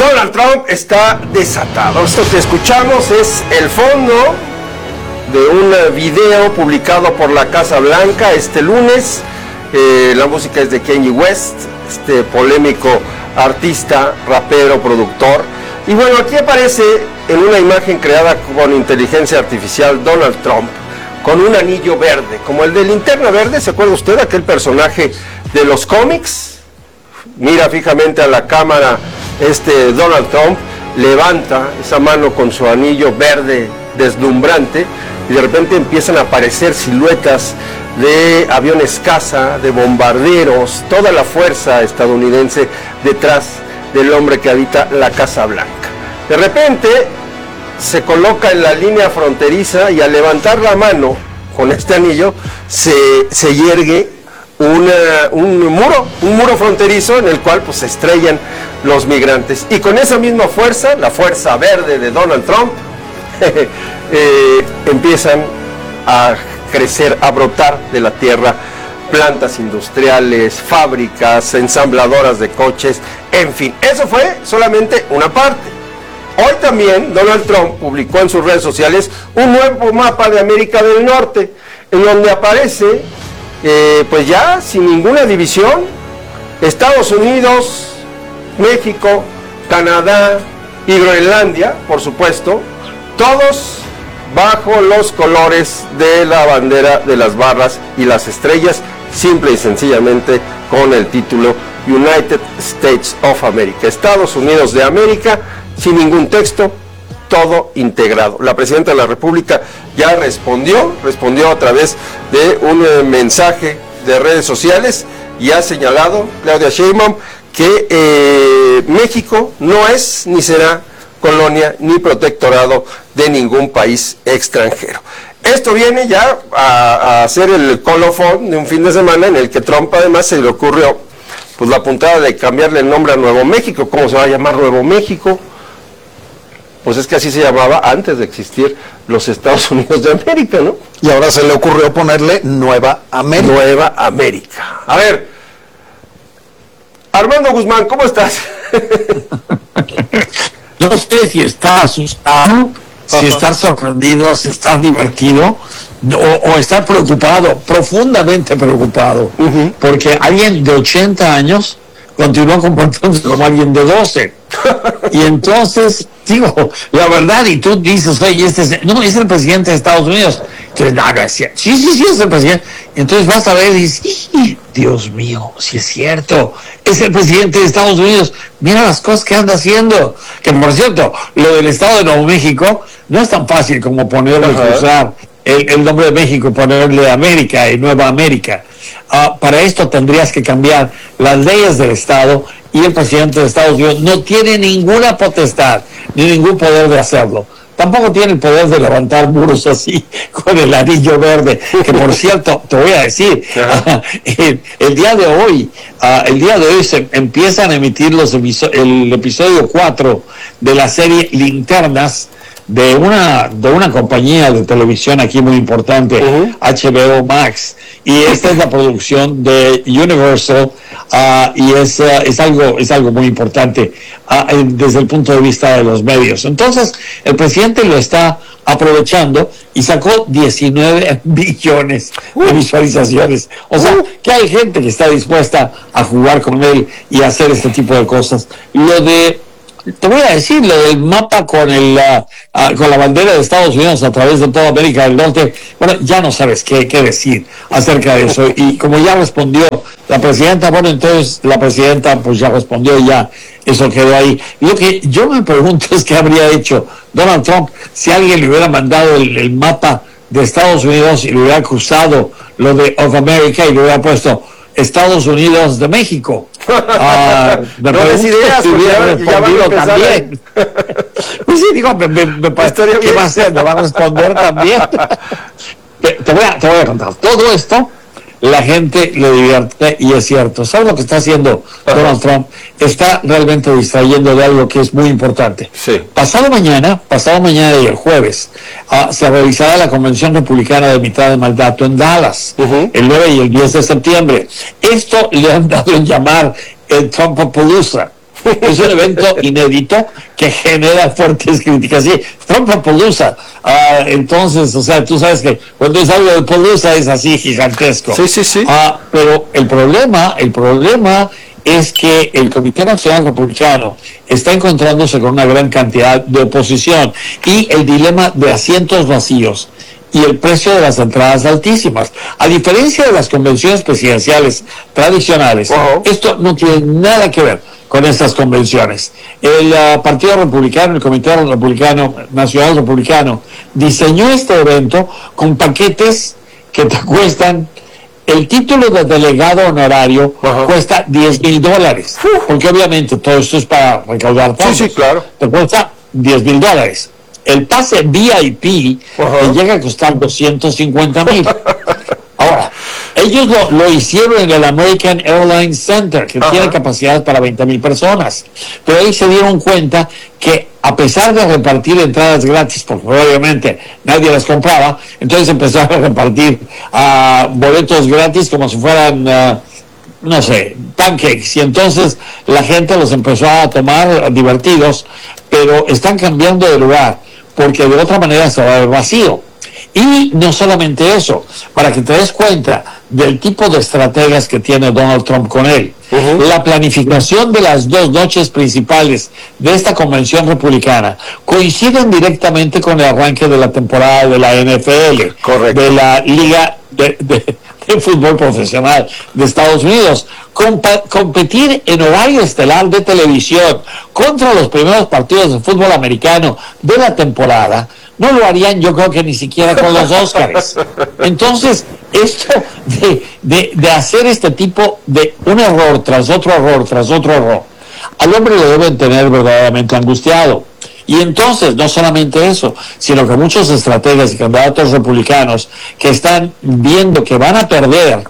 Donald Trump está desatado. Esto que escuchamos es el fondo de un video publicado por la Casa Blanca este lunes. La música es de Kanye West, este polémico artista, rapero, productor. Y bueno, aquí aparece en una imagen creada con inteligencia artificial Donald Trump con un anillo verde, como el de Linterna Verde. ¿Se acuerda usted de aquel personaje de los cómics? Mira fijamente a la cámara Donald Trump, levanta esa mano con su anillo verde deslumbrante y de repente empiezan a aparecer siluetas de aviones caza, de bombarderos, toda la fuerza estadounidense detrás del hombre que habita la Casa Blanca. De repente se coloca en la línea fronteriza y al levantar la mano con este anillo se yergue un muro fronterizo en el cual pues se estrellan los migrantes, y con esa misma fuerza, la fuerza verde de Donald Trump, empiezan a crecer, a brotar de la tierra plantas industriales, fábricas, ensambladoras de coches, en fin. Eso fue solamente una parte. Hoy también Donald Trump publicó en sus redes sociales un nuevo mapa de América del Norte, en donde aparece, pues ya sin ninguna división, Estados Unidos, México, Canadá y Groenlandia, por supuesto, todos bajo los colores de la bandera de las barras y las estrellas, simple y sencillamente con el título United States of America, Estados Unidos de América, sin ningún texto, todo integrado. La presidenta de la República ya respondió a través de un mensaje de redes sociales y ha señalado, Claudia Sheinbaum, que México no es ni será colonia ni protectorado de ningún país extranjero. Esto viene ya a ser el colofón de un fin de semana en el que Trump además se le ocurrió pues la puntada de cambiarle el nombre a Nuevo México. ¿Cómo se va a llamar Nuevo México? Pues es que así se llamaba antes de existir los Estados Unidos de América, ¿no? Y ahora se le ocurrió ponerle Nueva América. Nueva América. A ver, Armando Guzmán, ¿cómo estás? No sé si está asustado, si está sorprendido, si está divertido o está preocupado, profundamente preocupado, porque alguien de 80 años continuó comportándose como alguien de 12. Y entonces, digo, la verdad, y tú dices, oye, es el presidente de Estados Unidos. Entonces, sí, es el presidente. Entonces vas a ver y dices, Dios mío, si es cierto, es el presidente de Estados Unidos. Mira las cosas que anda haciendo. Que por cierto, lo del Estado de Nuevo México no es tan fácil como ponerle, usar el nombre de México y ponerle América y Nueva América. Para esto tendrías que cambiar las leyes del Estado, y el presidente de Estados Unidos no tiene ninguna potestad ni ningún poder de hacerlo. Tampoco tiene el poder de levantar muros así con el anillo verde, que por cierto, te voy a decir, el día de hoy se empiezan a emitir el episodio 4 de la serie Linternas, de una compañía de televisión aquí muy importante, HBO Max, y esta es la producción de Universal, y es algo muy importante desde el punto de vista de los medios. Entonces el presidente lo está aprovechando y sacó 19 billones de visualizaciones. O sea, que hay gente que está dispuesta a jugar con él y hacer este tipo de cosas. Te voy a decir, lo del mapa con la bandera de Estados Unidos a través de toda América del Norte, bueno, ya no sabes qué decir acerca de eso. Y como ya respondió la presidenta, bueno, entonces la presidenta pues ya respondió y ya eso quedó ahí. Lo que yo me pregunto es qué habría hecho Donald Trump si alguien le hubiera mandado el mapa de Estados Unidos y le hubiera cruzado lo de Of America y le hubiera puesto Estados Unidos de México. No des ideas, si hubiera respondido ya también. Pues sí, digo, ¿qué va a hacer? ¿Me va a responder también? Te voy a contar. Todo esto, la gente le divierte y es cierto. ¿Sabes lo que está haciendo Donald Trump? Está realmente distrayendo de algo que es muy importante. Sí. Pasado mañana y el jueves, se realizará la Convención Republicana de Mitad de Mandato en Dallas, el 9 y el 10 de septiembre. Esto le han dado en llamar el Trumpapalooza. Es un evento inédito que genera fuertes críticas. Sí, Trumpapalooza. Entonces, o sea, tú sabes que cuando es algo de Palooza es así gigantesco. Sí. Pero el problema es que el Comité Nacional Republicano está encontrándose con una gran cantidad de oposición y el dilema de asientos vacíos y el precio de las entradas altísimas. A diferencia de las convenciones presidenciales tradicionales, esto no tiene nada que ver con estas convenciones. El Partido Republicano, el Comité Republicano, Nacional Republicano, diseñó este evento con paquetes que te cuestan. El título de delegado honorario cuesta $10,000, porque obviamente todo esto es para recaudar fondos. Sí, claro. Te cuesta $10,000. El pase VIP te llega a costar $250,000. Ahora, ellos lo hicieron en el American Airlines Center, que tiene capacidad para 20,000 personas. Pero ahí se dieron cuenta que a pesar de repartir entradas gratis, porque obviamente nadie las compraba, entonces empezaron a repartir boletos gratis como si fueran, no sé, pancakes. Y entonces la gente los empezó a tomar divertidos, pero están cambiando de lugar, porque de otra manera se va a ver vacío. Y no solamente eso, para que te des cuenta del tipo de estrategias que tiene Donald Trump con él. La planificación de las 2 noches principales de esta convención republicana coinciden directamente con el arranque de la temporada de la NFL, correcto, de la Liga de Fútbol Profesional de Estados Unidos. Competir en horario estelar de televisión contra los primeros partidos de fútbol americano de la temporada no lo harían, yo creo que ni siquiera con los Óscares. Entonces, esto de hacer este tipo de un error tras otro error, al hombre lo deben tener verdaderamente angustiado. Y entonces, no solamente eso, sino que muchos estrategas y candidatos republicanos que están viendo que van a perder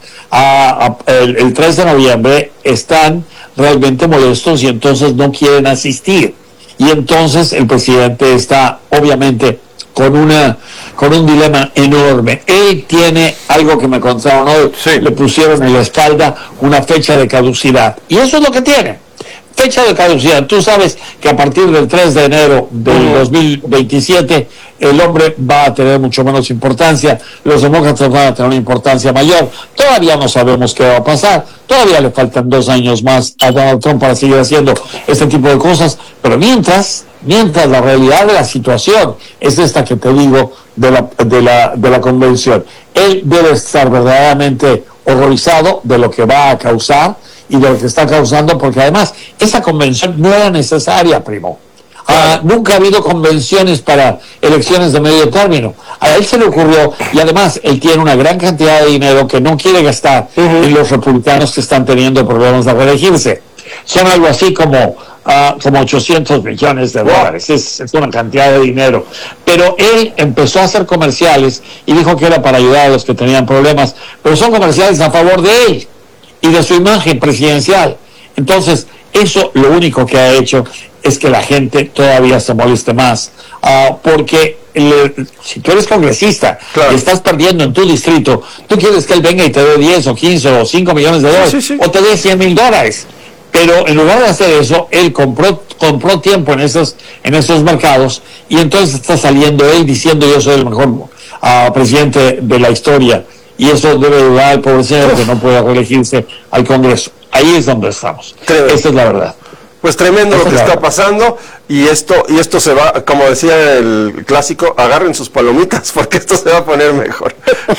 el 3 de noviembre están realmente molestos y entonces no quieren asistir. Y entonces el presidente está, obviamente, con un dilema enorme. Él tiene algo que me contaron hoy, le pusieron en la espalda una fecha de caducidad. Y eso es lo que tiene. Fecha de caducidad. Tú sabes que a partir del 3 de enero del 2027 el hombre va a tener mucho menos importancia, los demócratas van a tener una importancia mayor. Todavía no sabemos qué va a pasar, todavía le faltan 2 años más a Donald Trump para seguir haciendo este tipo de cosas, pero mientras la realidad de la situación es esta que te digo de la convención. Él debe estar verdaderamente horrorizado de lo que va a causar y de lo que está causando, porque además esa convención no era necesaria, primo. Nunca ha habido convenciones para elecciones de medio término. A él se le ocurrió, y además él tiene una gran cantidad de dinero que no quiere gastar en los republicanos que están teniendo problemas de reelegirse. Son algo así como 800 millones de dólares. Es una cantidad de dinero. Pero él empezó a hacer comerciales y dijo que era para ayudar a los que tenían problemas, pero son comerciales a favor de él y de su imagen presidencial. Entonces, eso lo único que ha hecho es que la gente todavía se moleste más, porque si tú eres congresista y estás perdiendo en tu distrito, tú quieres que él venga y te dé 10 o 15 o 5 millones de dólares, o te dé $100,000. Pero en lugar de hacer eso, él compró tiempo en esos mercados, y entonces está saliendo él diciendo: yo soy el mejor presidente de la historia, y eso debe ayudar al pobre señor que no puede reelegirse al Congreso. Ahí es donde estamos. Esa es la verdad. Pues tremendo lo que está pasando, y esto se va, como decía el clásico, agarren sus palomitas porque esto se va a poner mejor.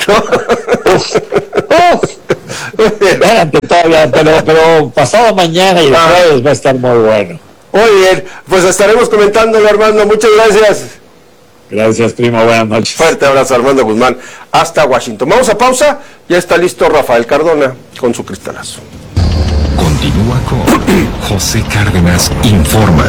Espérate todavía, pero pasado mañana y el jueves va a estar muy bueno. Muy bien, pues estaremos comentándolo, Armando. Muchas gracias. Gracias, primo. Buenas noches. Fuerte abrazo, Armando Guzmán, hasta Washington. Vamos a pausa. Ya está listo Rafael Cardona con su cristalazo. Continúa con José Cárdenas Informa.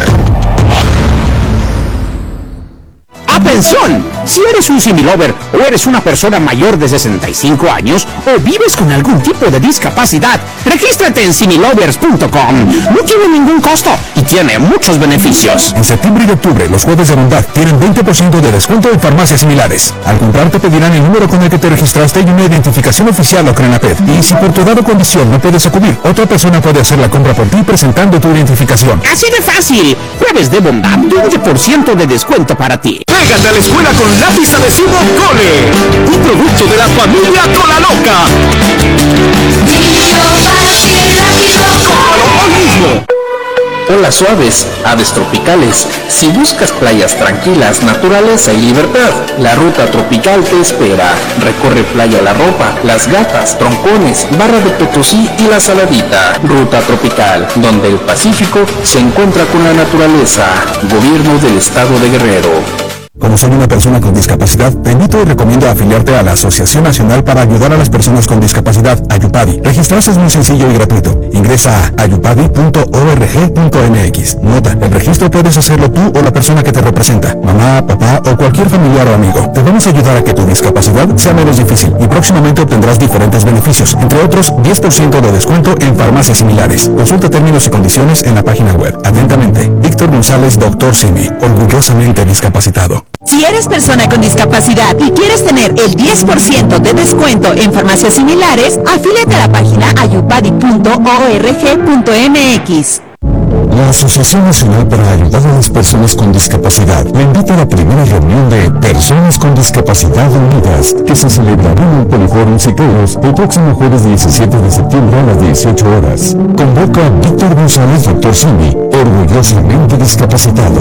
¡Atención! Si eres un similover o eres una persona mayor de 65 años o vives con algún tipo de discapacidad, regístrate en similovers.com. No tiene ningún costo y tiene muchos beneficios. En septiembre y octubre, los jueves de bondad tienen 20% de descuento en farmacias similares. Al comprar te pedirán el número con el que te registraste y una identificación oficial o Crenaped. Y si por tu dada condición no puedes acudir, otra persona puede hacer la compra por ti presentando tu identificación. Así de fácil. Jueves de bondad, 20% de descuento para ti. Pégate a la escuela con lápiz adhesivo Cole, un producto de la familia Cola Loca. ¡Cómpralo hoy mismo! Olas suaves, aves tropicales. Si buscas playas tranquilas, naturaleza y libertad, la ruta tropical te espera. Recorre Playa La Ropa, Las Gatas, Troncones, Barra de Potosí y La Saladita. Ruta tropical, donde el Pacífico se encuentra con la naturaleza. Gobierno del Estado de Guerrero. Como soy una persona con discapacidad, te invito y recomiendo afiliarte a la Asociación Nacional para Ayudar a las Personas con Discapacidad, Ayupadi. Registrarse es muy sencillo y gratuito. Ingresa a ayupadi.org.mx. Nota, el registro puedes hacerlo tú o la persona que te representa, mamá, papá o cualquier familiar o amigo. Te vamos a ayudar a que tu discapacidad sea menos difícil y próximamente obtendrás diferentes beneficios, entre otros 10% de descuento en farmacias similares. Consulta términos y condiciones en la página web. Atentamente, Víctor González, Dr. Simi, orgullosamente discapacitado. Si eres persona con discapacidad y quieres tener el 10% de descuento en farmacias similares, afíliate a la página ayupadi.org.mx. La Asociación Nacional para Ayudar a las Personas con Discapacidad le invita a la primera reunión de Personas con Discapacidad Unidas, que se celebrará en el Poliforum Siqueiros el próximo jueves 17 de septiembre a las 18 horas. Convoca a Víctor González, Dr. Simi, orgullosamente discapacitado.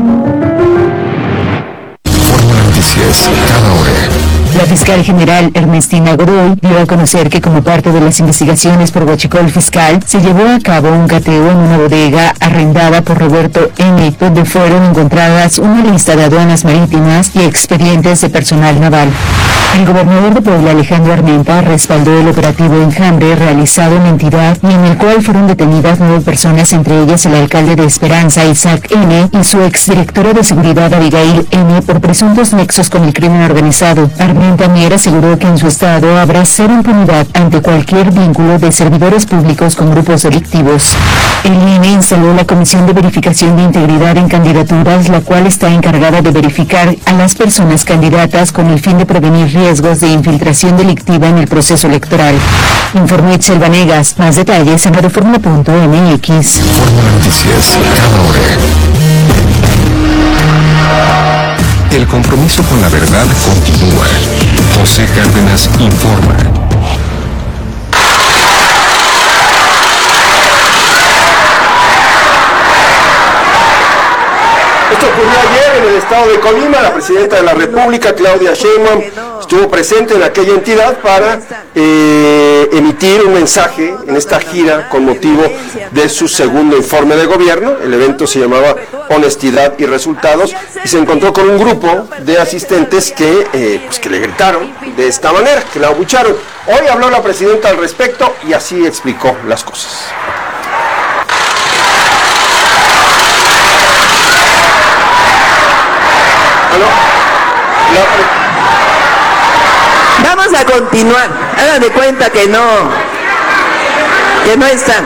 Noticias cada hora. La fiscal general Ernestina Godoy dio a conocer que como parte de las investigaciones por huachicol fiscal, se llevó a cabo un cateo en una bodega arrendada por Roberto N., donde fueron encontradas una lista de aduanas marítimas y expedientes de personal naval. El gobernador de Puebla, Alejandro Armenta, respaldó el operativo Enjambre realizado en la entidad y en el cual fueron detenidas 9 personas, entre ellas el alcalde de Esperanza, Isaac N., y su exdirectora de seguridad, Abigail N., por presuntos nexos con el crimen organizado. Armenta Mier aseguró que en su estado habrá cero impunidad ante cualquier vínculo de servidores públicos con grupos delictivos. El INE instaló la Comisión de Verificación de Integridad en Candidaturas, la cual está encargada de verificar a las personas candidatas con el fin de prevenir riesgos de infiltración delictiva en el proceso electoral. Informó Itzel Vanegas. Más detalles en radioforma.mx. Fórmula Noticias cada hora. El compromiso con la verdad continúa. José Cárdenas informa. Esto ocurrió ayer en el estado de Colima. La presidenta de la República, Claudia Sheinbaum, estuvo presente en aquella entidad para emitir un mensaje en esta gira con motivo de su segundo informe de gobierno. El evento se llamaba Honestidad y Resultados y se encontró con un grupo de asistentes que le gritaron de esta manera, que la abucharon. Hoy habló la presidenta al respecto y así explicó las cosas. Vamos a continuar. Hagan de cuenta que no están.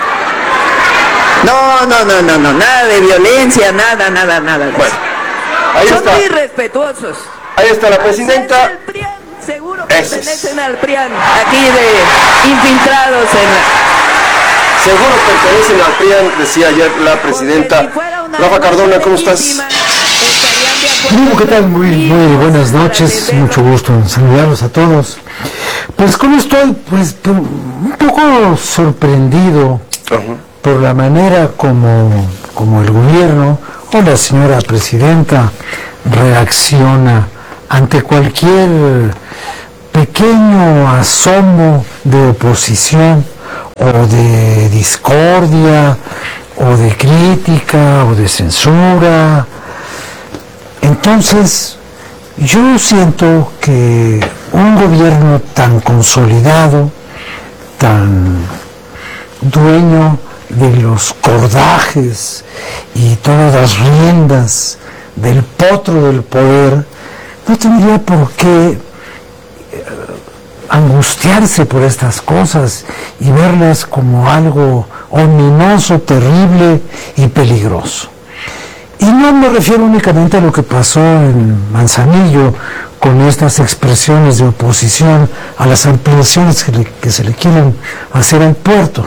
No, nada de violencia, nada. Bueno, ahí son está. muy respetuosos. Ahí está la presidenta. Seguro pertenecen al PRIAN, aquí de infiltrados en la... Seguro pertenecen al PRIAN, decía ayer la presidenta. Rafa Cardona, ¿cómo estás? ¿Qué tal? Muy buenas noches, mucho gusto en saludarlos a todos. Pues como estoy, un poco sorprendido por la manera como el gobierno o la señora presidenta reacciona ante cualquier pequeño asomo de oposición o de discordia o de crítica o de censura. Entonces, yo siento que un gobierno tan consolidado, tan dueño de los cordajes y todas las riendas del potro del poder, no tendría por qué angustiarse por estas cosas y verlas como algo ominoso, terrible y peligroso. Y no me refiero únicamente a lo que pasó en Manzanillo con estas expresiones de oposición a las ampliaciones que se le quieren hacer al puerto.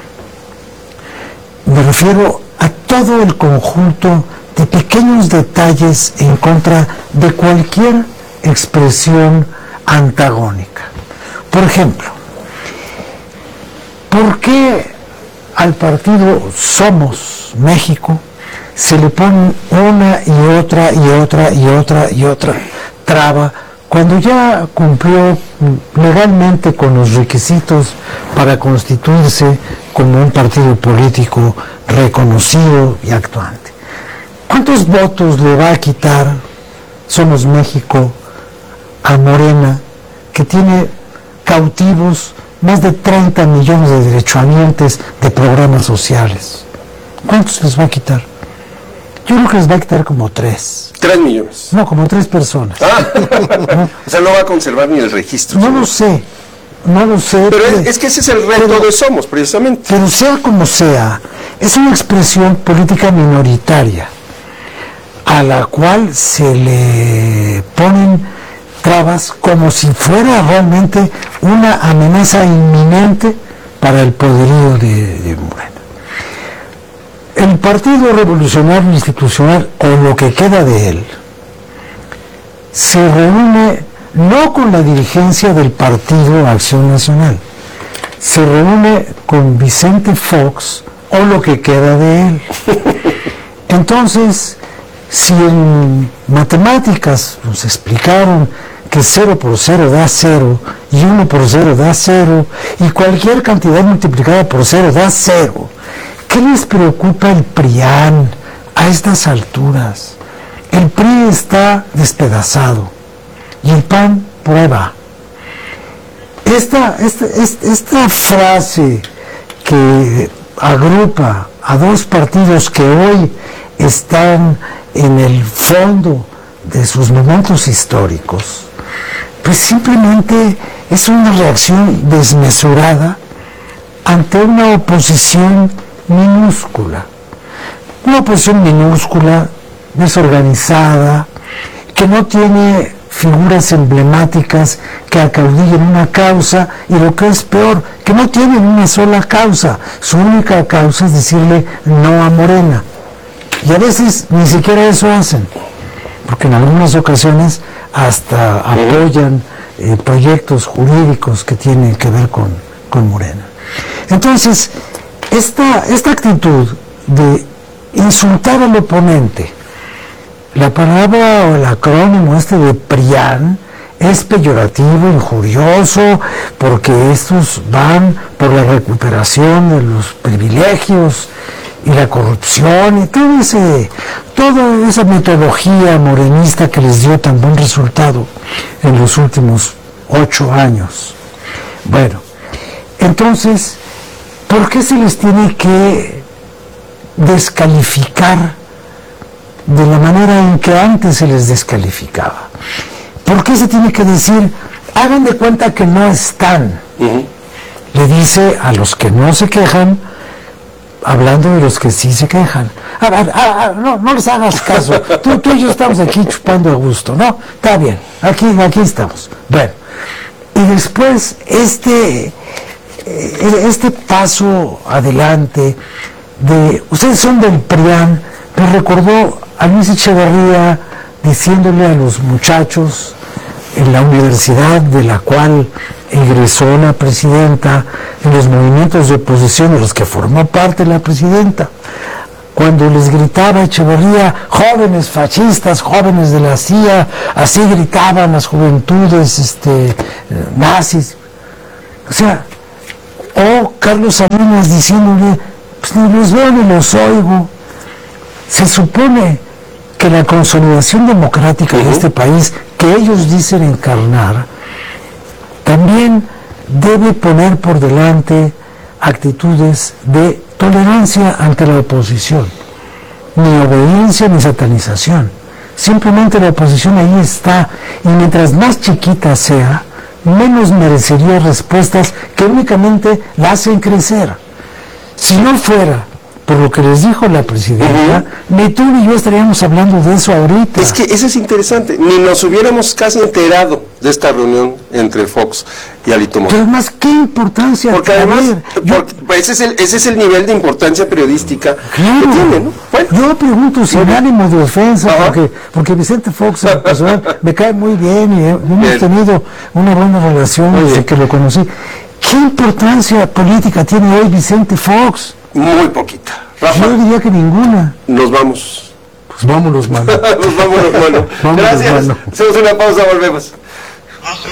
Me refiero a todo el conjunto de pequeños detalles en contra de cualquier expresión antagónica. Por ejemplo, ¿por qué al partido Somos México se le pone una y otra y otra y otra y otra traba cuando ya cumplió legalmente con los requisitos para constituirse como un partido político reconocido y actuante? ¿Cuántos votos le va a quitar Somos México a Morena, que tiene cautivos más de 30 millones de derechohabientes de programas sociales? ¿Cuántos les va a quitar? Yo creo que les va a quitar como 3. 3 millones. No, como 3 personas. ¿No? O sea, no va a conservar ni el registro. No lo sé, no lo sé. Pero es que ese es el reto de Somos, precisamente. Pero sea como sea, es una expresión política minoritaria a la cual se le ponen trabas como si fuera realmente una amenaza inminente para el poderío de Morena. El Partido Revolucionario Institucional, o lo que queda de él, se reúne no con la dirigencia del Partido Acción Nacional, se reúne con Vicente Fox, o lo que queda de él. Entonces, si en matemáticas nos explicaron que 0 por 0 da 0, y 1 por 0 da 0, y cualquier cantidad multiplicada por 0 da 0, ¿qué les preocupa el PRIAN a estas alturas? El PRI está despedazado y el PAN por ahí va. Esta frase que agrupa a dos partidos que hoy están en el fondo de sus momentos históricos, pues simplemente es una reacción desmesurada ante una oposición minúscula. Una oposición minúscula, desorganizada, que no tiene figuras emblemáticas que acaudillen una causa, y lo que es peor, que no tienen una sola causa. Su única causa es decirle no a Morena. Y a veces ni siquiera eso hacen, porque en algunas ocasiones hasta apoyan proyectos jurídicos que tienen que ver con Morena. Entonces, esta actitud de insultar al oponente, la palabra o el acrónimo de PRIAN es peyorativo, injurioso, porque estos van por la recuperación de los privilegios y la corrupción y toda esa metodología morenista que les dio tan buen resultado en los últimos 8 años. Bueno, entonces, ¿por qué se les tiene que descalificar de la manera en que antes se les descalificaba? ¿Por qué se tiene que decir, hagan de cuenta que no están? Le dice a los que no se quejan, hablando de los que sí se quejan. No les hagas caso. Tú y yo estamos aquí chupando a gusto, ¿no? Está bien, aquí estamos. Bueno, y después este paso adelante de ustedes son del PRIAN, me recordó a Luis Echeverría diciéndole a los muchachos en la universidad de la cual egresó la presidenta, en los movimientos de oposición de los que formó parte la presidenta, cuando les gritaba Echeverría, jóvenes fascistas, jóvenes de la CIA, así gritaban las juventudes nazis. O sea, o Carlos Salinas diciéndole, pues ni los veo ni los oigo. Se supone que la consolidación democrática de este país, que ellos dicen encarnar, también debe poner por delante actitudes de tolerancia ante la oposición, ni obediencia ni satanización. Simplemente la oposición ahí está, y mientras más chiquita sea, menos merecería respuestas que únicamente la hacen crecer. Si no fuera por lo que les dijo la presidenta, ni tú ni yo estaríamos hablando de eso ahorita. Es que eso es interesante, ni nos hubiéramos casi enterado de esta reunión entre Fox y Alito Mora. Pero además, ¿qué importancia? Porque además, ese es el nivel de importancia periodística que tiene, ¿no? Bueno. Yo pregunto sin ánimo de ofensa, porque Vicente Fox en personal me cae muy bien y hemos tenido una buena relación desde que lo conocí. ¿Qué importancia política tiene hoy Vicente Fox? Muy poquita. Rafa, yo diría que ninguna. Nos vamos. Pues vámonos, mano. Vámonos, mano. Gracias. Hacemos una pausa, volvemos.